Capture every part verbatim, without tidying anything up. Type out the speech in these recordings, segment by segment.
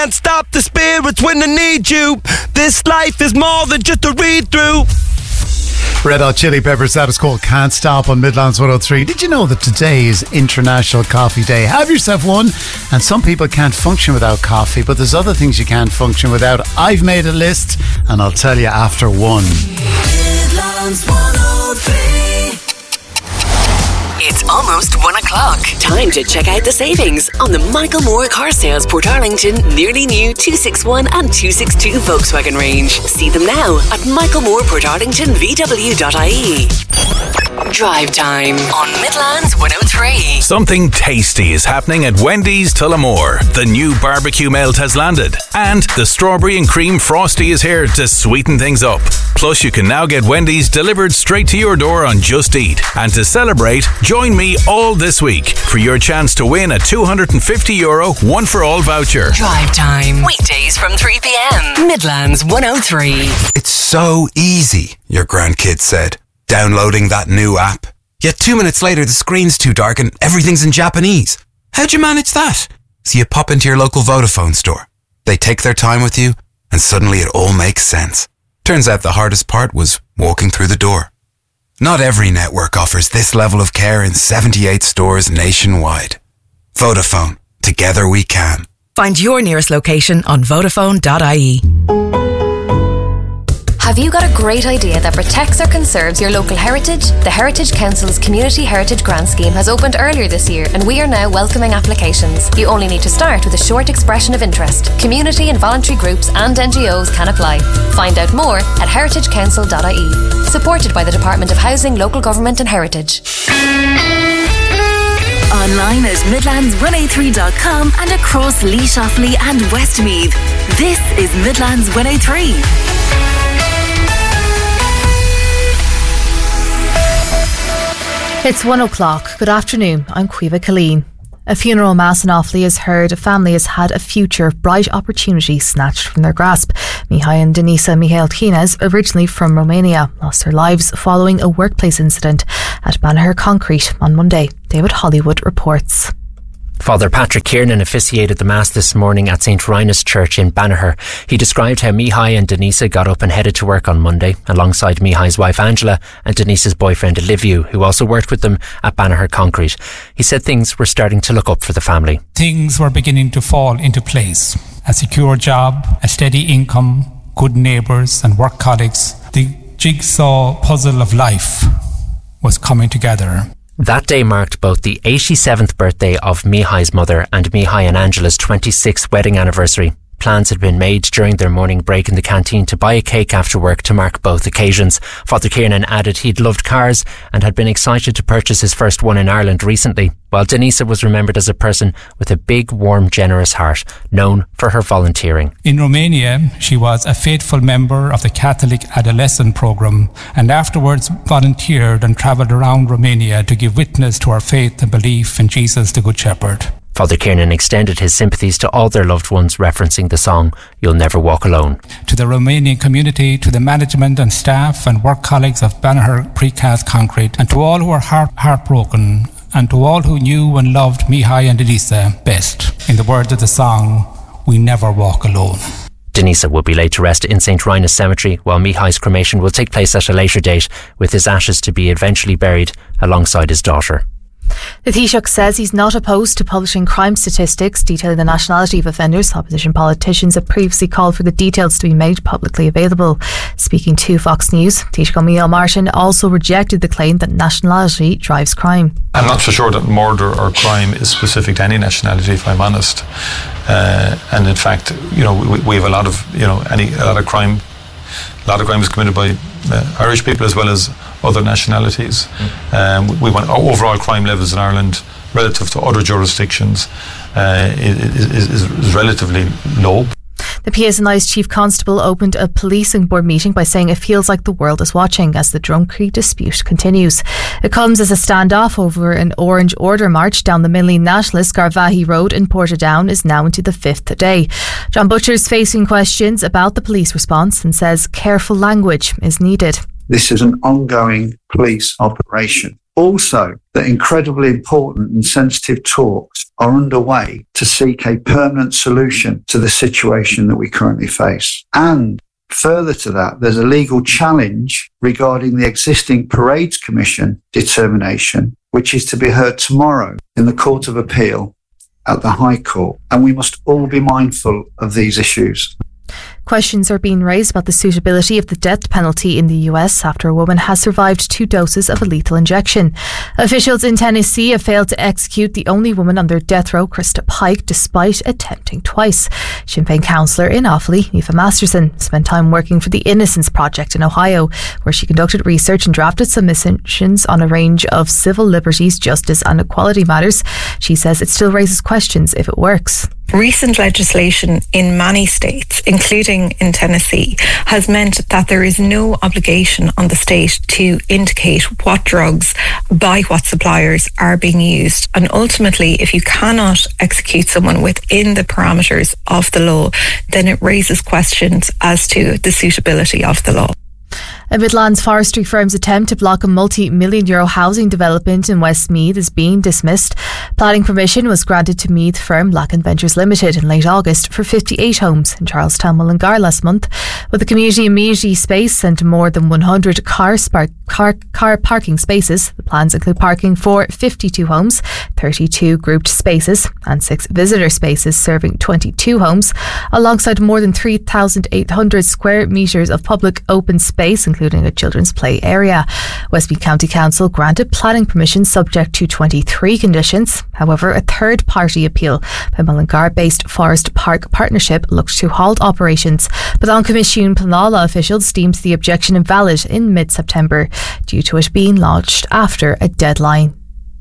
can't stop the spirits when they need you. This life is more than just a read-through. Red Hot Chili Peppers, that is called Can't Stop on Midlands one oh three. Did you know that today is International Coffee Day? Have yourself one. And some people can't function without coffee, but there's other things you can't function without. I've made a list and I'll tell you after one. Midlands one oh three. It's almost one o'clock. Time to check out the savings on the Michael Moore Car Sales Portarlington nearly new two sixty-one and two sixty-two Volkswagen range. See them now at michael moore portarlington v w dot i e. Drive time on Midlands one oh three. Something tasty is happening at Wendy's Tullamore. The new barbecue melt has landed and the strawberry and cream frosty is here to sweeten things up. Plus you can now get Wendy's delivered straight to your door on Just Eat. And to celebrate, join me all this week for your chance to win a two hundred fifty euro one for all voucher. Drive time weekdays from three p.m. Midlands one oh three. It's so easy, your grandkids said, downloading that new app. Yet two minutes later the screen's too dark and everything's in Japanese. How'd you manage that? So you pop into your local Vodafone store. They take their time with you and suddenly it all makes sense. Turns out the hardest part was walking through the door. Not every network offers this level of care in seventy-eight stores nationwide. Vodafone. Together we can. Find your nearest location on vodafone dot i e. Have you got a great idea that protects or conserves your local heritage? The Heritage Council's Community Heritage Grant Scheme has opened earlier this year and we are now welcoming applications. You only need to start with a short expression of interest. Community and voluntary groups and N G Os can apply. Find out more at heritage council dot i e. Supported by the Department of Housing, Local Government and Heritage. Online at midlands one oh three dot com and across Leash Offaly and Westmeath. This is Midlands one oh three. It's one o'clock. Good afternoon. I'm Caoimhe Colleen. A funeral mass in Offaly has heard a family has had a future bright opportunity snatched from their grasp. Mihai and Denisa Mihalkines, originally from Romania, lost their lives following a workplace incident at Banagher Concrete on Monday. David Hollywood reports. Father Patrick Kiernan officiated the Mass this morning at Saint Rhinus Church in Banagher. He described how Mihai and Denisa got up and headed to work on Monday, alongside Mihai's wife Angela and Denisa's boyfriend Olivier, who also worked with them at Banagher Concrete. He said things were starting to look up for the family. Things were beginning to fall into place. A secure job, a steady income, good neighbours and work colleagues. The jigsaw puzzle of life was coming together. That day marked both the eighty-seventh birthday of Mihai's mother and Mihai and Angela's twenty-sixth wedding anniversary. Plans had been made during their morning break in the canteen to buy a cake after work to mark both occasions. Father Kiernan added he'd loved cars and had been excited to purchase his first one in Ireland recently, while Denisa was remembered as a person with a big, warm, generous heart, known for her volunteering. In Romania, she was a faithful member of the Catholic Adolescent Programme and afterwards volunteered and travelled around Romania to give witness to her faith and belief in Jesus the Good Shepherd. Father Kiernan extended his sympathies to all their loved ones, referencing the song You'll Never Walk Alone. To the Romanian community, to the management and staff and work colleagues of Banagher Precast Concrete, and to all who are heart- heartbroken, and to all who knew and loved Mihai and Denisa best. In the words of the song, we never walk alone. Denisa will be laid to rest in Saint Rhinus Cemetery, while Mihai's cremation will take place at a later date, with his ashes to be eventually buried alongside his daughter. The Taoiseach says he's not opposed to publishing crime statistics detailing the nationality of offenders. Opposition politicians have previously called for the details to be made publicly available. Speaking to Fox News, Taoiseach Micheál Martin also rejected the claim that nationality drives crime. I'm not so sure that murder or crime is specific to any nationality, if I'm honest. Uh, and in fact, you know, we, we have a lot of, you know, any a lot of crime. A lot of crime is committed by uh, Irish people as well as other nationalities. Mm. Um, we want overall crime levels in Ireland relative to other jurisdictions uh, is, is, is relatively low. The P S N I's Chief Constable opened a policing board meeting by saying it feels like the world is watching as the Drumcree dispute continues. It comes as a standoff over an Orange Order march down the Milne Nationalist Garvaghey Road in Portadown is now into the fifth day. John Butcher's facing questions about the police response and says careful language is needed. This is an ongoing police operation. Also, that incredibly important and sensitive talks are underway to seek a permanent solution to the situation that we currently face. And further to that, there's a legal challenge regarding the existing Parades Commission determination, which is to be heard tomorrow in the Court of Appeal at the High Court. And we must all be mindful of these issues. Questions are being raised about the suitability of the death penalty in the U S after a woman has survived two doses of a lethal injection. Officials in Tennessee have failed to execute the only woman on their death row, Krista Pike, despite attempting twice. Sinn Féin councillor in Offaly, Aoife Masterson, spent time working for the Innocence Project in Ohio, where she conducted research and drafted submissions on a range of civil liberties, justice and equality matters. She says it still raises questions if it works. Recent legislation in many states, including in Tennessee, has meant that there is no obligation on the state to indicate what drugs by what suppliers are being used. And ultimately, if you cannot execute someone within the parameters of the law, then it raises questions as to the suitability of the law. A Midlands forestry firm's attempt to block a multi-million euro housing development in Westmeath is being dismissed. Planning permission was granted to Meath firm Lacan Ventures Limited in late August for fifty-eight homes in Charlestown, Mullingar last month. With the community amenity space and more than one hundred car, spark, car, car parking spaces, the plans include parking for fifty-two homes, thirty-two grouped spaces and six visitor spaces serving twenty-two homes, alongside more than three thousand eight hundred square metres of public open space, including a children's play area. Westmeath County Council granted planning permission subject to twenty-three conditions. However, a third-party appeal by Mullingar-based Forest Park Partnership looked to halt operations, but on Commission Planala officials deemed the objection invalid in mid-September due to it being lodged after a deadline.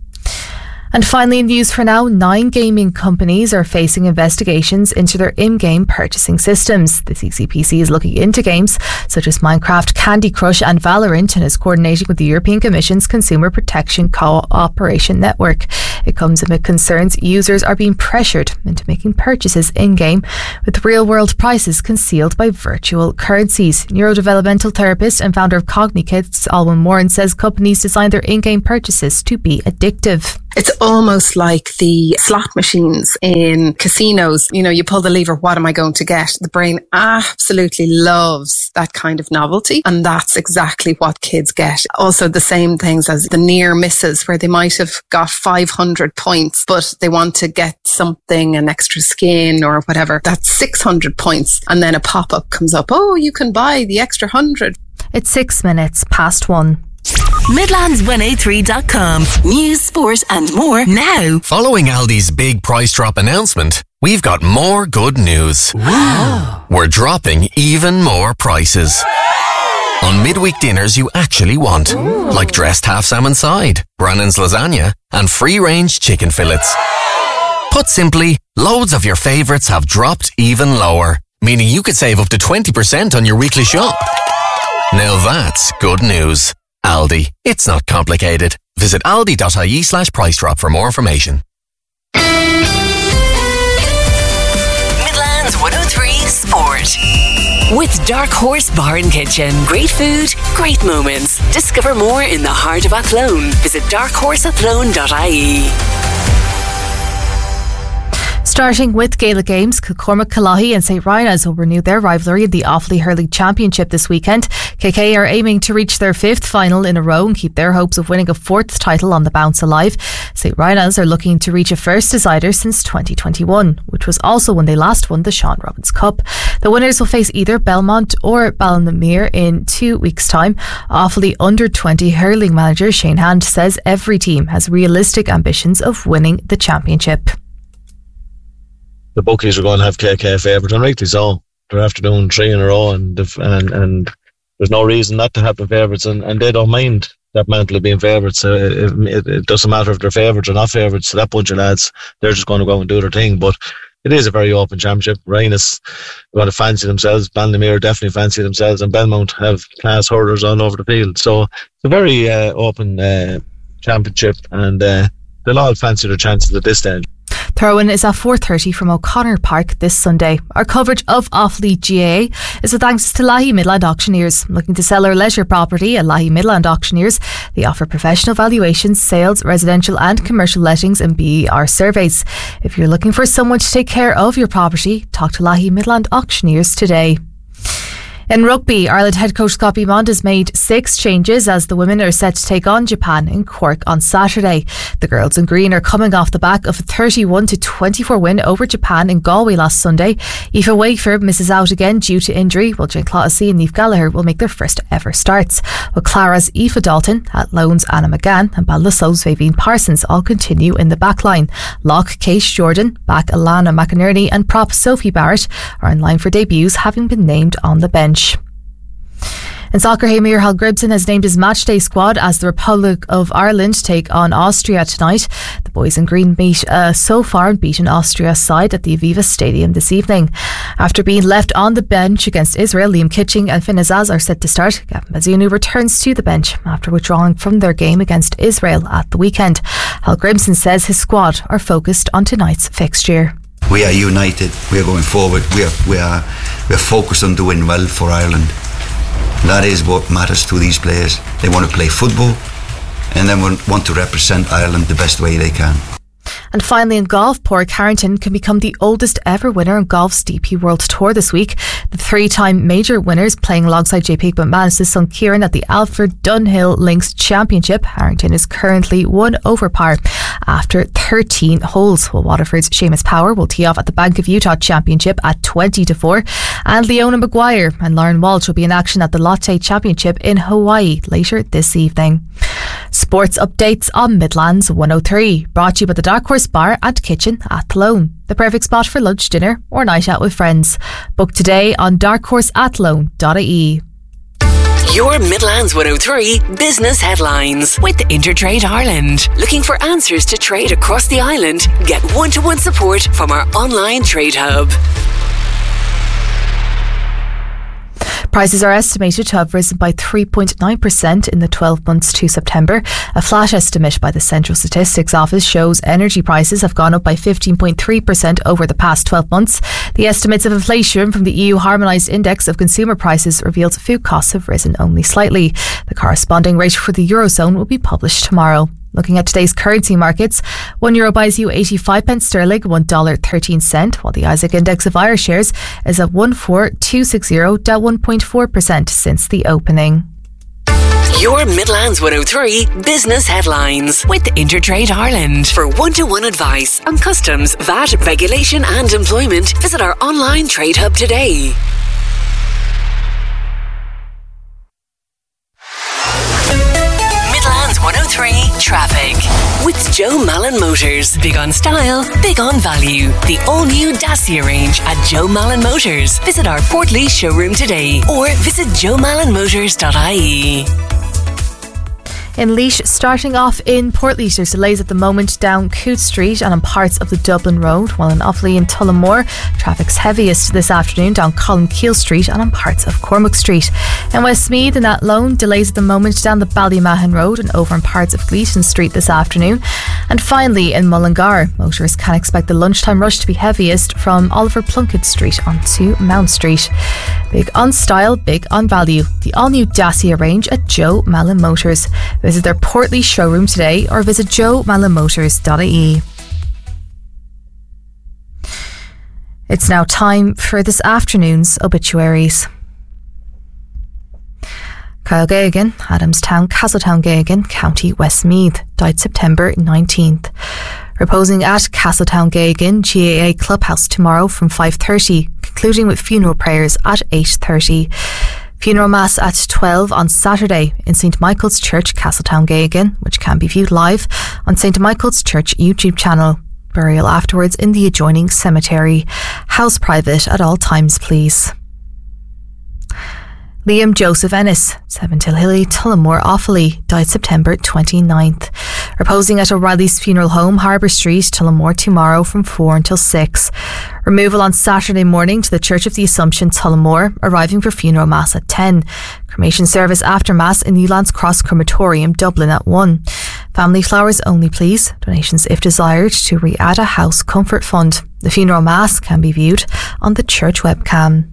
And finally, in news for now, nine gaming companies are facing investigations into their in-game purchasing systems. The C C P C is looking into games such as Minecraft, Candy Crush and Valorant and is coordinating with the European Commission's Consumer Protection Cooperation Network. It comes amid concerns users are being pressured into making purchases in-game with real-world prices concealed by virtual currencies. Neurodevelopmental therapist and founder of CogniKids, Alwyn Warren, says companies design their in-game purchases to be addictive. It's almost like the slot machines in casinos. You know, you pull the lever, what am I going to get? The brain absolutely loves that kind of novelty. And that's exactly what kids get. Also the same things as the near misses where they might have got five hundred points, but they want to get something, an extra skin or whatever. That's six hundred points. And then a pop-up comes up. Oh, you can buy the extra hundred. It's six minutes past one. Midlands one oh three dot com. News, sport and more now. Following Aldi's big price drop announcement, we've got more good news. Wow. We're dropping even more prices. On midweek dinners you actually want. Ooh. Like dressed half salmon side, Brannan's lasagna and free-range chicken fillets. Put simply, loads of your favourites have dropped even lower, meaning you could save up to twenty percent on your weekly shop. Now that's good news. Aldi. It's not complicated. Visit aldi.ie slash price drop for more information. Midlands one oh three Sport. With Dark Horse Bar and Kitchen. Great food, great moments. Discover more in the heart of Athlone. Visit dark horse athlone dot I E. Starting with Gaelic Games, Kilcormac, Killahee and St Rynagh's will renew their rivalry in the Offaly Hurling Championship this weekend. K K are aiming to reach their fifth final in a row and keep their hopes of winning a fourth title on the bounce alive. St Rynagh's are looking to reach a first decider since twenty twenty-one, which was also when they last won the Sean Robbins Cup. The winners will face either Belmont or Ballymere in two weeks' time. Offaly under twenty hurling manager Shane Hand says every team has realistic ambitions of winning the championship. The bookies are going to have K K favourite, and rightly so. They're after doing three in a row, and and, and there's no reason not to have the favourites, and, and they don't mind that mantle of being favourites. Uh, it, it, it doesn't matter if they're favourites or not favourites. So that bunch of lads, they're just going to go and do their thing. But it is a very open championship. Rynagh's going to fancy themselves. Ballymere definitely fancy themselves, and Belmont have class hurlers all over the field. So it's a very uh, open uh, championship, and uh, they'll all fancy their chances at this stage. Throw-in is at four thirty from O'Connor Park this Sunday. Our coverage of Offaly G A A is with thanks to Lahey Midland Auctioneers. Looking to sell or leisure property at Lahey Midland Auctioneers, they offer professional valuations, sales, residential and commercial lettings and B E R surveys. If you're looking for someone to take care of your property, talk to Lahey Midland Auctioneers today. In rugby, Ireland head coach Scott Beamond has made six changes as the women are set to take on Japan in Cork on Saturday. The girls in green are coming off the back of a thirty-one to twenty-four win over Japan in Galway last Sunday. Aoife Wakeford misses out again due to injury, while Jane Clottasy and Niamh Gallagher will make their first ever starts. While Clara's Aoife Dalton, Athlone Anna McGann and Ballinasloe's Fabine Parsons all continue in the back line. Lock Kate Jordan, back Alana McInerney and prop Sophie Barrett are in line for debuts, having been named on the bench. In soccer, Heimir Hal Gribson has named his matchday squad as the Republic of Ireland take on Austria tonight. The boys in green meet uh, so far beaten Austria's side at the Aviva Stadium this evening. After being left on the bench against Israel, Liam Kitching and Finn Azaz are set to start. Gavin Bazunu returns to the bench after withdrawing from their game against Israel at the weekend. Hal Gribson says his squad are focused on tonight's fixture. We are united, we are going forward, we are, we are, we are focused on doing well for Ireland. That is what matters to these players. They want to play football and they want to represent Ireland the best way they can. And finally in golf, Padraig Harrington can become the oldest ever winner in golf's D P World Tour this week. The three-time major winners playing alongside J P McManus's son Kieran at the Alfred Dunhill Links Championship. Harrington is currently one over par after thirteen holes, while Waterford's Seamus Power will tee off at the Bank of Utah Championship at twenty to four. And Leona Maguire and Lauren Walsh will be in action at the Lotte Championship in Hawaii later this evening. Sports updates on Midlands one oh three, brought to you by the Dark Horse Bar and Kitchen at Athlone. The perfect spot for lunch, dinner or night out with friends. Book today on dark horse athlone dot I E. Your Midlands one oh three business headlines with Intertrade Ireland. Looking for answers to trade across the island? Get one-to-one support from our online trade hub. Prices are estimated to have risen by three point nine percent in the twelve months to September. A flash estimate by the Central Statistics Office shows energy prices have gone up by fifteen point three percent over the past twelve months. The estimates of inflation from the E U Harmonised Index of Consumer Prices reveals food costs have risen only slightly. The corresponding rate for the Eurozone will be published tomorrow. Looking at today's currency markets, one euro buys you eighty-five pence sterling, one dollar thirteen cent, while the Isaac Index of Irish shares is at one four two six zero, down one point four percent since the opening. Your Midlands one oh three business headlines with Intertrade Ireland. For one-to-one advice on customs, V A T, regulation and employment, visit our online trade hub today. one oh three Traffic with Joe Mallon Motors. Big on style, big on value. The all-new Dacia range at Joe Mallon Motors. Visit our Portlaoise showroom today or visit joe mallon motors dot I E. In Laois, starting off in Portlaoise, there's delays at the moment down Coote Street and on parts of the Dublin Road, while in Offaly and Tullamore, traffic's heaviest this afternoon down Columkeel Street and on parts of Cormac Street. In Westmeath and Athlone, delays at the moment down the Ballymahon Road and over in parts of Gleeson Street this afternoon. And finally in Mullingar, motorists can expect the lunchtime rush to be heaviest from Oliver Plunkett Street onto Mount Street. Big on style, big on value. The all-new Dacia range at Joe Mallon Motors. Visit their Portlaoise showroom today or visit joe mallon motors dot I E. It's now time for this afternoon's obituaries. Kyle Gagan, Adamstown, Castletown Gagan, County Westmeath, died September nineteenth. Reposing at Castletown Gagan G A A Clubhouse tomorrow from five thirty, concluding with funeral prayers at eight thirty. Funeral Mass at twelve on Saturday in Saint Michael's Church, Castletown Gagan, which can be viewed live on Saint Michael's Church YouTube channel. Burial afterwards in the adjoining cemetery. House private at all times, please. Liam Joseph Ennis, Seven Till Hilly, Tullamore, Offaly, died September twenty-ninth. Reposing at O'Reilly's Funeral Home, Harbour Street, Tullamore, tomorrow from four until six. Removal on Saturday morning to the Church of the Assumption, Tullamore, arriving for funeral mass at ten. Cremation service after mass in Newlands Cross Crematorium, Dublin at one. Family flowers only, please. Donations, if desired, to Riada House Comfort Fund. The funeral mass can be viewed on the church webcam.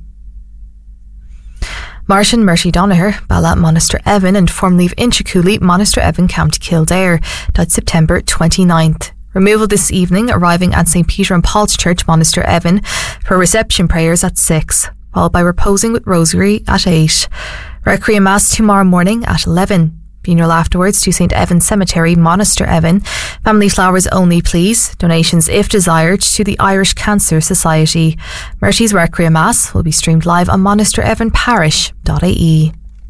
Martin Murty Doniher, Bala Monaster Evan, and formerly of Inchicooley, Monaster Evan, County Kildare, died September twenty-ninth. Removal this evening, arriving at Saint Peter and Paul's Church, Monaster Evan, for reception prayers at six, followed by reposing with Rosary at eight. Requiem Mass tomorrow morning at eleven. Funeral afterwards to Saint Evan Cemetery, Monaster Evan. Family flowers only, please. Donations, if desired, to the Irish Cancer Society. Murty's Requiem Mass will be streamed live on monaster evan parish dot I E.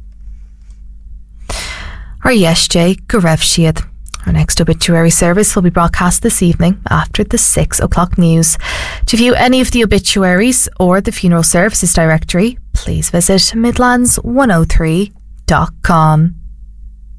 Our Yes J Garev Shiad. Our next obituary service will be broadcast this evening after the six o'clock news. To view any of the obituaries or the funeral services directory, please visit midlands one oh three dot com.